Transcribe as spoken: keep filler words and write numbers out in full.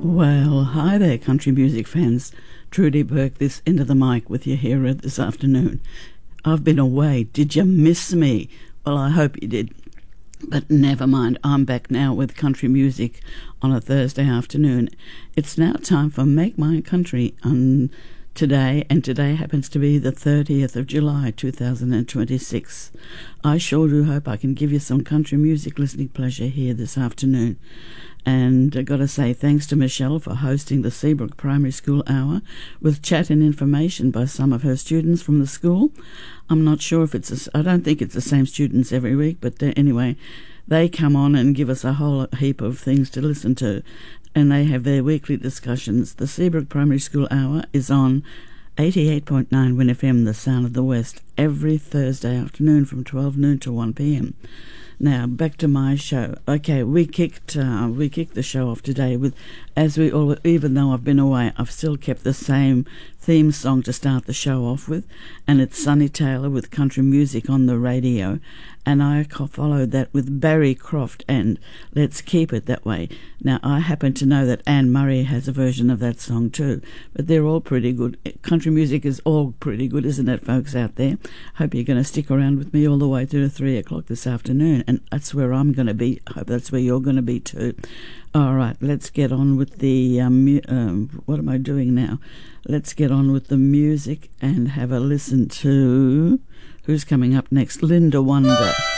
Well, hi there, country music fans. Trudy Burke, this Into the Mic with you here this afternoon. I've been away. Did you miss me? Well, I hope you did. But never mind, I'm back now with country music on a Thursday afternoon. It's now time for Make My Country on today, and today happens to be the thirtieth of July two thousand twenty-six. I sure do hope I can give you some country music listening pleasure here this afternoon. And I've got to say thanks to Michelle for hosting the Seabrook Primary School Hour with chat and information by some of her students from the school. I'm not sure if it's, a, I don't think it's the same students every week, but anyway, they come on and give us a whole heap of things to listen to, and they have their weekly discussions. The Seabrook Primary School Hour is on eighty-eight point nine Win F M, the Sound of the West, every Thursday afternoon from twelve noon to one p.m. Now, back to my show. Okay, we kicked uh, we kicked the show off today with, as we all, even though I've been away, I've still kept the same theme song to start the show off with, and it's Sonny Taylor with Country Music on the Radio, and I followed that with Barry Croft and Let's Keep It That Way. Now, I happen to know that Anne Murray has a version of that song too, but they're all pretty good. Country music is all pretty good, isn't it, folks out there? Hope you're going to stick around with me all the way through to three o'clock this afternoon, and that's where I'm going to be. I hope that's where you're going to be too. All right, let's get on with the, um, um, what am I doing now? Let's get on with the music and have a listen to, who's coming up next? Linda Wonder.